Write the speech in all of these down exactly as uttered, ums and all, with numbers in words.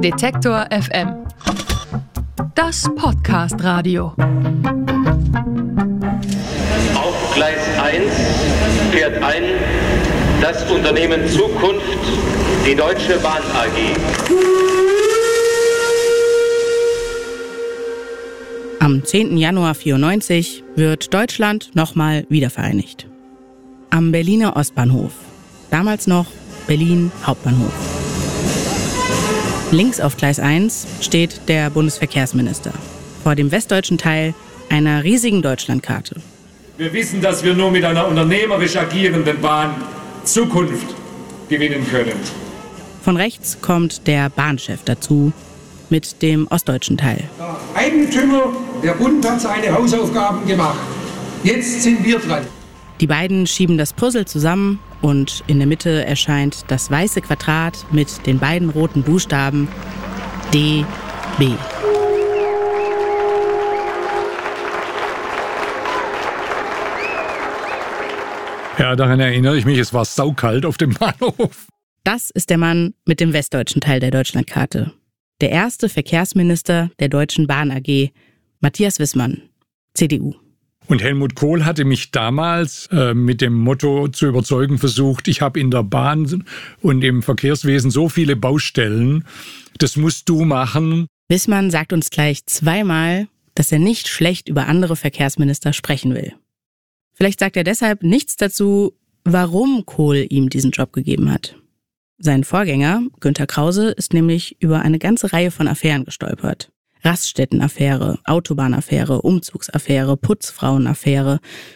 Detektor F M. Das Podcast-Radio. Auf Gleis eins fährt ein das Unternehmen Zukunft, die Deutsche Bahn A G. Am zehnten Januar vierundneunzig wird Deutschland nochmal wiedervereinigt. Am Berliner Ostbahnhof. Damals noch Berlin Hauptbahnhof. Links auf Gleis eins steht der Bundesverkehrsminister. Vor dem westdeutschen Teil einer riesigen Deutschlandkarte. Wir wissen, dass wir nur mit einer unternehmerisch agierenden Bahn Zukunft gewinnen können. Von rechts kommt der Bahnchef dazu mit dem ostdeutschen Teil. Der Eigentümer, der Bund, hat seine Hausaufgaben gemacht. Jetzt sind wir dran. Die beiden schieben das Puzzle zusammen und in der Mitte erscheint das weiße Quadrat mit den beiden roten Buchstaben D B. Ja, daran erinnere ich mich, es war saukalt auf dem Bahnhof. Das ist der Mann mit dem westdeutschen Teil der Deutschlandkarte. Der erste Verkehrsminister der Deutschen Bahn A G, Matthias Wissmann, C D U. Und Helmut Kohl hatte mich damals äh, mit dem Motto zu überzeugen versucht, ich habe in der Bahn und im Verkehrswesen so viele Baustellen, das musst du machen. Wissmann sagt uns gleich zweimal, dass er nicht schlecht über andere Verkehrsminister sprechen will. Vielleicht sagt er deshalb nichts dazu, warum Kohl ihm diesen Job gegeben hat. Sein Vorgänger, Günter Krause, ist nämlich über eine ganze Reihe von Affären gestolpert. Raststättenaffäre, Autobahnaffäre, Umzugsaffäre, Putzfrauenaffäre.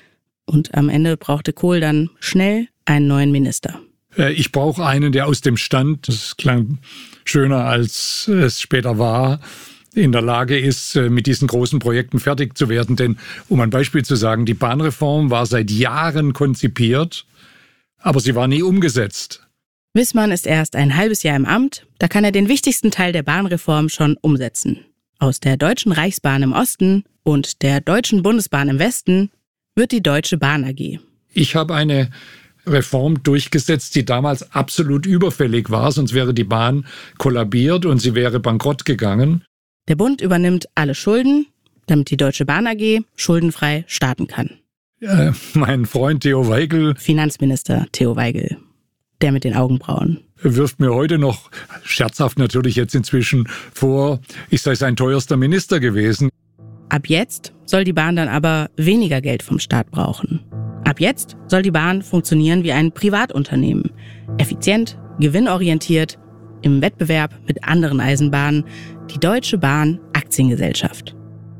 Und am Ende brauchte Kohl dann schnell einen neuen Minister. Ich brauche einen, der aus dem Stand, das klang schöner als es später war, in der Lage ist, mit diesen großen Projekten fertig zu werden. Denn, um ein Beispiel zu sagen, die Bahnreform war seit Jahren konzipiert, aber sie war nie umgesetzt. Wissmann ist erst ein halbes Jahr im Amt, da kann er den wichtigsten Teil der Bahnreform schon umsetzen. Aus der Deutschen Reichsbahn im Osten und der Deutschen Bundesbahn im Westen wird die Deutsche Bahn A G. Ich habe eine Reform durchgesetzt, die damals absolut überfällig war, sonst wäre die Bahn kollabiert und sie wäre bankrott gegangen. Der Bund übernimmt alle Schulden, damit die Deutsche Bahn A G schuldenfrei starten kann. Äh, mein Freund Theo Weigel, Finanzminister Theo Weigel, der mit den Augenbrauen, wirft mir heute noch, scherzhaft natürlich jetzt inzwischen, vor, ich sei sein teuerster Minister gewesen. Ab jetzt soll die Bahn dann aber weniger Geld vom Staat brauchen. Ab jetzt soll die Bahn funktionieren wie ein Privatunternehmen. Effizient, gewinnorientiert, im Wettbewerb mit anderen Eisenbahnen, die Deutsche Bahn Aktiengesellschaft.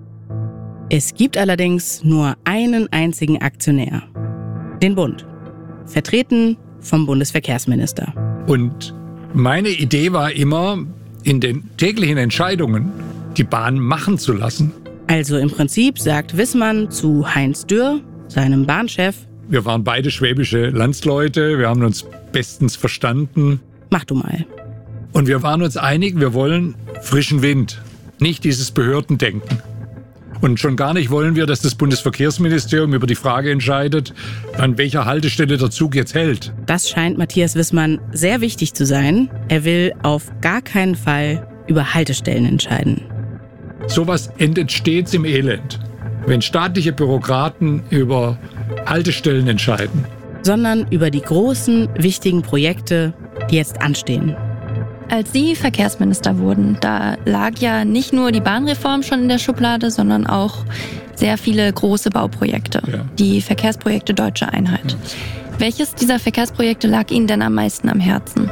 Es gibt allerdings nur einen einzigen Aktionär, den Bund, vertreten vom Bundesverkehrsminister. Und meine Idee war immer, in den täglichen Entscheidungen die Bahn machen zu lassen. Also im Prinzip sagt Wissmann zu Heinz Dürr, seinem Bahnchef: Wir waren beide schwäbische Landsleute, wir haben uns bestens verstanden. Mach du mal. Und wir waren uns einig, wir wollen frischen Wind, nicht dieses Behördendenken. Und schon gar nicht wollen wir, dass das Bundesverkehrsministerium über die Frage entscheidet, an welcher Haltestelle der Zug jetzt hält. Das scheint Matthias Wissmann sehr wichtig zu sein. Er will auf gar keinen Fall über Haltestellen entscheiden. Sowas endet stets im Elend, wenn staatliche Bürokraten über Haltestellen entscheiden. Sondern über die großen, wichtigen Projekte, die jetzt anstehen. Als Sie Verkehrsminister wurden, da lag ja nicht nur die Bahnreform schon in der Schublade, sondern auch sehr viele große Bauprojekte. Ja. Die Verkehrsprojekte Deutsche Einheit. Ja. Welches dieser Verkehrsprojekte lag Ihnen denn am meisten am Herzen?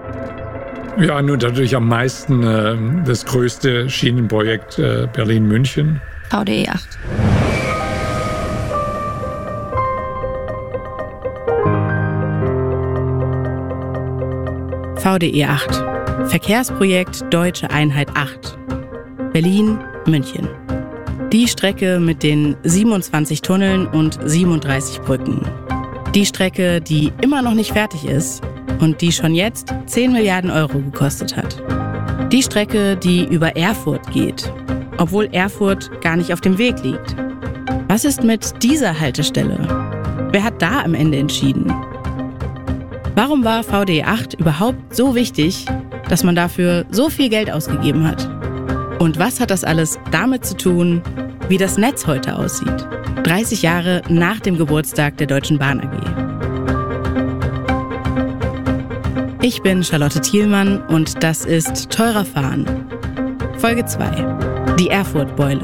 Ja, nun natürlich am meisten äh, das größte Schienenprojekt äh, Berlin-München. V D E acht. V D E acht. Verkehrsprojekt Deutsche Einheit acht. Berlin-München. Die Strecke mit den siebenundzwanzig Tunneln und siebenunddreißig Brücken. Die Strecke, die immer noch nicht fertig ist und die schon jetzt zehn Milliarden Euro gekostet hat. Die Strecke, die über Erfurt geht, obwohl Erfurt gar nicht auf dem Weg liegt. Was ist mit dieser Haltestelle? Wer hat da am Ende entschieden? Warum war V D E acht überhaupt so wichtig, dass man dafür so viel Geld ausgegeben hat? Und was hat das alles damit zu tun, wie das Netz heute aussieht? dreißig Jahre nach dem Geburtstag der Deutschen Bahn A G. Ich bin Charlotte Thielmann und das ist Teurer Fahren. Folge zwei. Die Erfurt-Beule.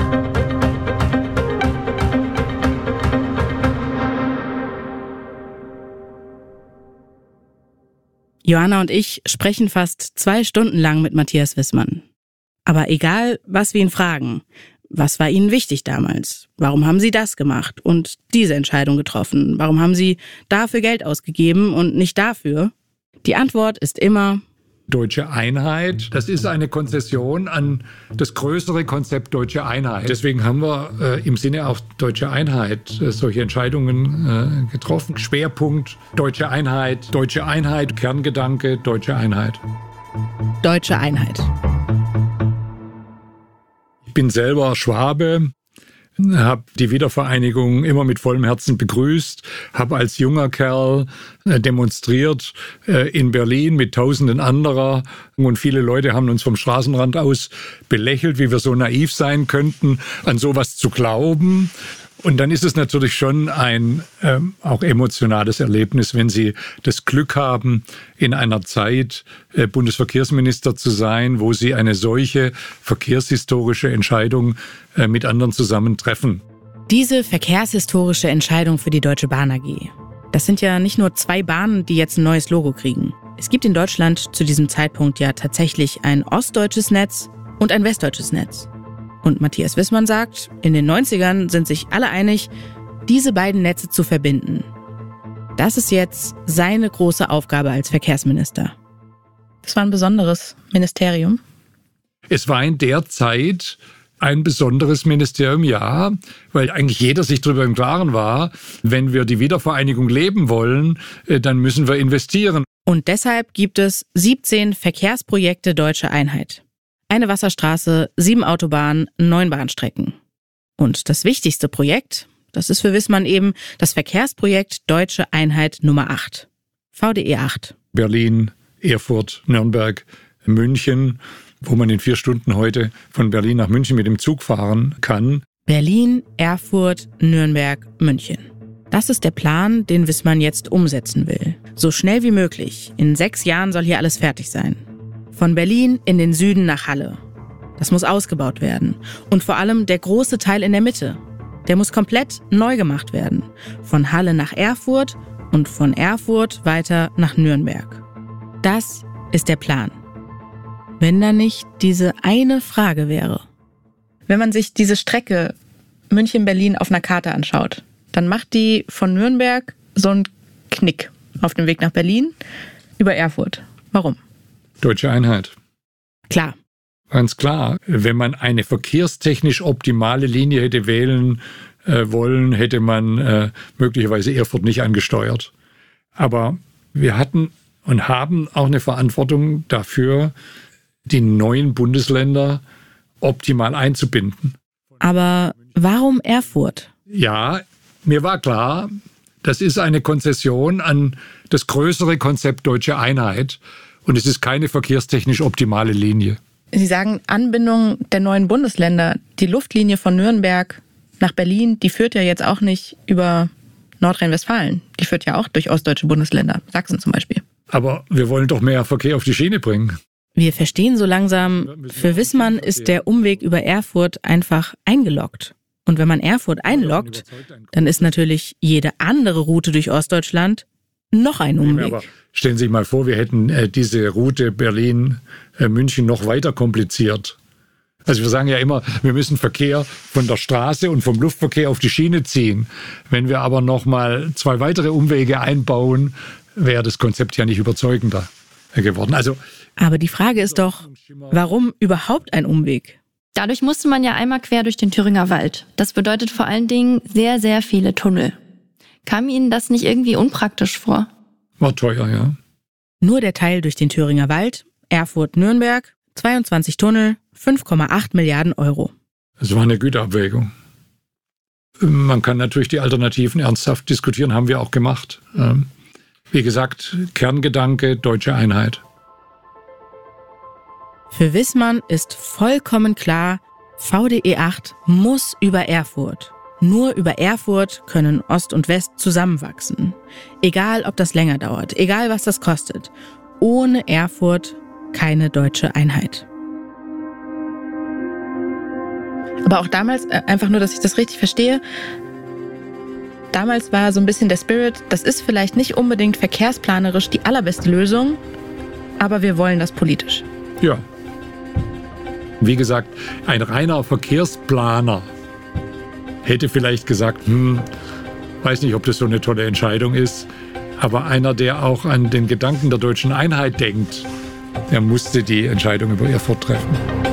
Joanna und ich sprechen fast zwei Stunden lang mit Matthias Wissmann. Aber egal, was wir ihn fragen, was war Ihnen wichtig damals? Warum haben Sie das gemacht und diese Entscheidung getroffen? Warum haben Sie dafür Geld ausgegeben und nicht dafür? Die Antwort ist immer: Deutsche Einheit, das ist eine Konzession an das größere Konzept Deutsche Einheit. Deswegen haben wir äh, im Sinne auch Deutsche Einheit äh, solche Entscheidungen äh, getroffen. Schwerpunkt Deutsche Einheit, Deutsche Einheit, Kerngedanke Deutsche Einheit. Deutsche Einheit. Ich bin selber Schwabe, habe die Wiedervereinigung immer mit vollem Herzen begrüßt, habe als junger Kerl demonstriert in Berlin mit Tausenden anderer und viele Leute haben uns vom Straßenrand aus belächelt, wie wir so naiv sein könnten, an sowas zu glauben. Und dann ist es natürlich schon ein ähm, auch emotionales Erlebnis, wenn Sie das Glück haben, in einer Zeit äh, Bundesverkehrsminister zu sein, wo Sie eine solche verkehrshistorische Entscheidung äh, mit anderen zusammen treffen. Diese verkehrshistorische Entscheidung für die Deutsche Bahn A G. Das sind ja nicht nur zwei Bahnen, die jetzt ein neues Logo kriegen. Es gibt in Deutschland zu diesem Zeitpunkt ja tatsächlich ein ostdeutsches Netz und ein westdeutsches Netz. Und Matthias Wissmann sagt, in den neunzigern sind sich alle einig, diese beiden Netze zu verbinden. Das ist jetzt seine große Aufgabe als Verkehrsminister. Das war ein besonderes Ministerium. Es war in der Zeit ein besonderes Ministerium, ja, weil eigentlich jeder sich darüber im Klaren war, wenn wir die Wiedervereinigung leben wollen, dann müssen wir investieren. Und deshalb gibt es siebzehn Verkehrsprojekte Deutsche Einheit. Eine Wasserstraße, sieben Autobahnen, neun Bahnstrecken. Und das wichtigste Projekt, das ist für Wissmann eben das Verkehrsprojekt Deutsche Einheit Nummer acht. V D E acht. Berlin, Erfurt, Nürnberg, München, wo man in vier Stunden heute von Berlin nach München mit dem Zug fahren kann. Berlin, Erfurt, Nürnberg, München. Das ist der Plan, den Wissmann jetzt umsetzen will. So schnell wie möglich. In sechs Jahren soll hier alles fertig sein. Von Berlin in den Süden nach Halle. Das muss ausgebaut werden. Und vor allem der große Teil in der Mitte. Der muss komplett neu gemacht werden. Von Halle nach Erfurt und von Erfurt weiter nach Nürnberg. Das ist der Plan. Wenn da nicht diese eine Frage wäre. Wenn man sich diese Strecke München-Berlin auf einer Karte anschaut, dann macht die von Nürnberg so einen Knick auf dem Weg nach Berlin über Erfurt. Warum? Deutsche Einheit. Klar. Ganz klar. Wenn man eine verkehrstechnisch optimale Linie hätte wählen äh, wollen, hätte man äh, möglicherweise Erfurt nicht angesteuert. Aber wir hatten und haben auch eine Verantwortung dafür, die neuen Bundesländer optimal einzubinden. Aber warum Erfurt? Ja, mir war klar, das ist eine Konzession an das größere Konzept Deutsche Einheit. Und es ist keine verkehrstechnisch optimale Linie. Sie sagen Anbindung der neuen Bundesländer. Die Luftlinie von Nürnberg nach Berlin, die führt ja jetzt auch nicht über Nordrhein-Westfalen. Die führt ja auch durch ostdeutsche Bundesländer, Sachsen zum Beispiel. Aber wir wollen doch mehr Verkehr auf die Schiene bringen. Wir verstehen so langsam, für Wissmann ist der Umweg über Erfurt einfach eingeloggt. Und wenn man Erfurt einloggt, dann ist natürlich jede andere Route durch Ostdeutschland noch ein Umweg. Aber stellen Sie sich mal vor, wir hätten äh, diese Route Berlin-München äh, noch weiter kompliziert. Also wir sagen ja immer, wir müssen Verkehr von der Straße und vom Luftverkehr auf die Schiene ziehen. Wenn wir aber noch mal zwei weitere Umwege einbauen, wäre das Konzept ja nicht überzeugender geworden. Also, aber die Frage ist doch, warum überhaupt ein Umweg? Dadurch musste man ja einmal quer durch den Thüringer Wald. Das bedeutet vor allen Dingen sehr, sehr viele Tunnel. Kam Ihnen das nicht irgendwie unpraktisch vor? War teuer, ja. Nur der Teil durch den Thüringer Wald, Erfurt-Nürnberg, zweiundzwanzig Tunnel, fünf Komma acht Milliarden Euro. Es war eine Güterabwägung. Man kann natürlich die Alternativen ernsthaft diskutieren, haben wir auch gemacht. Wie gesagt, Kerngedanke, Deutsche Einheit. Für Wissmann ist vollkommen klar, V D E acht muss über Erfurt. Nur über Erfurt können Ost und West zusammenwachsen. Egal, ob das länger dauert, egal, was das kostet. Ohne Erfurt keine deutsche Einheit. Aber auch damals, einfach nur, dass ich das richtig verstehe, damals war so ein bisschen der Spirit, das ist vielleicht nicht unbedingt verkehrsplanerisch die allerbeste Lösung, aber wir wollen das politisch. Ja. Wie gesagt, ein reiner Verkehrsplaner hätte vielleicht gesagt, hm, weiß nicht, ob das so eine tolle Entscheidung ist, aber einer, der auch an den Gedanken der deutschen Einheit denkt, der musste die Entscheidung über Erfurt treffen.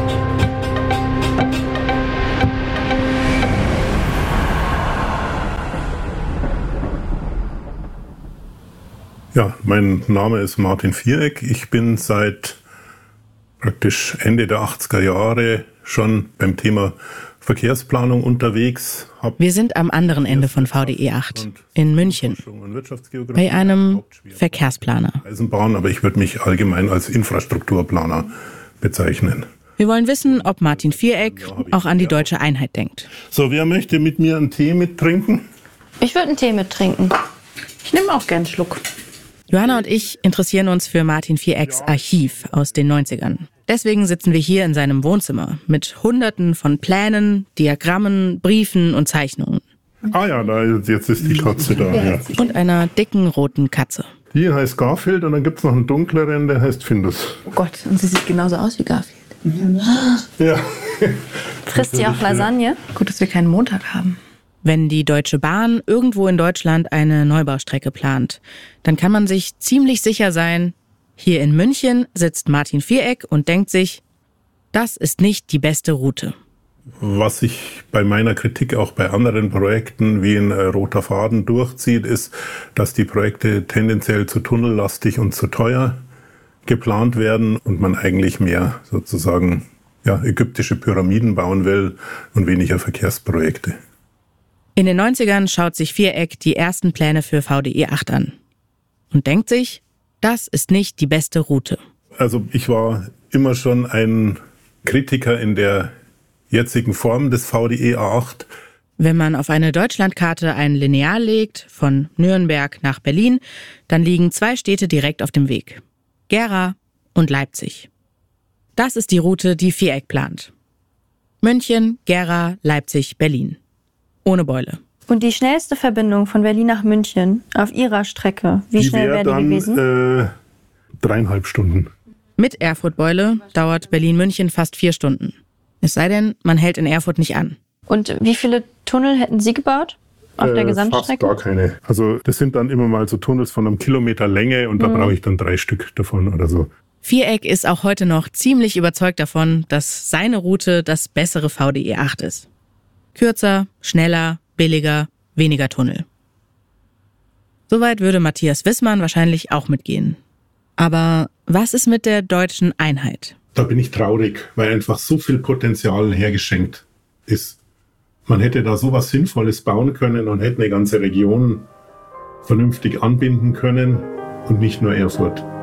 Ja, mein Name ist Martin Viereck. Ich bin seit praktisch Ende der achtziger Jahre schon beim Thema Verkehrsplanung unterwegs. Wir sind am anderen Ende von V D E acht, in München, bei einem Verkehrsplaner. Eisenbahn, aber ich würde mich allgemein als Infrastrukturplaner bezeichnen. Wir wollen wissen, ob Martin Viereck auch an die deutsche Einheit denkt. So, wer möchte mit mir einen Tee mittrinken? Ich würde einen Tee mittrinken. Ich nehme auch gern einen Schluck. Johanna und ich interessieren uns für Martin Vierecks Archiv aus den neunzigern. Deswegen sitzen wir hier in seinem Wohnzimmer mit Hunderten von Plänen, Diagrammen, Briefen und Zeichnungen. Ah ja, da ist, jetzt ist die Katze da. Ja. Und einer dicken roten Katze. Die heißt Garfield und dann gibt es noch einen dunkleren, der heißt Findus. Oh Gott, und sie sieht genauso aus wie Garfield. Ja. Frisst sie auch Lasagne? Gut, dass wir keinen Montag haben. Wenn die Deutsche Bahn irgendwo in Deutschland eine Neubaustrecke plant, dann kann man sich ziemlich sicher sein, hier in München sitzt Martin Viereck und denkt sich, das ist nicht die beste Route. Was sich bei meiner Kritik auch bei anderen Projekten wie ein roter Faden durchzieht, ist, dass die Projekte tendenziell zu tunnellastig und zu teuer geplant werden und man eigentlich mehr sozusagen ja, ägyptische Pyramiden bauen will und weniger Verkehrsprojekte. In den neunzigern schaut sich Viereck die ersten Pläne für V D E acht an und denkt sich, das ist nicht die beste Route. Also ich war immer schon ein Kritiker in der jetzigen Form des V D E acht. Wenn man auf eine Deutschlandkarte ein Lineal legt, von Nürnberg nach Berlin, dann liegen zwei Städte direkt auf dem Weg. Gera und Leipzig. Das ist die Route, die Viereck plant. München, Gera, Leipzig, Berlin. Ohne Beule. Und die schnellste Verbindung von Berlin nach München auf ihrer Strecke, wie die schnell wäre die dann, gewesen? Äh, dreieinhalb Stunden. Mit Erfurt-Beule dauert Berlin-München fast vier Stunden. Es sei denn, man hält in Erfurt nicht an. Und wie viele Tunnel hätten Sie gebaut auf äh, der Gesamtstrecke? Fast gar keine. Also das sind dann immer mal so Tunnels von einem Kilometer Länge und da mhm. brauche ich dann drei Stück davon oder so. Viereck ist auch heute noch ziemlich überzeugt davon, dass seine Route das bessere V D E acht ist. Kürzer, schneller, billiger, weniger Tunnel. Soweit würde Matthias Wissmann wahrscheinlich auch mitgehen. Aber was ist mit der deutschen Einheit? Da bin ich traurig, weil einfach so viel Potenzial hergeschenkt ist. Man hätte da sowas Sinnvolles bauen können und hätte eine ganze Region vernünftig anbinden können und nicht nur Erfurt.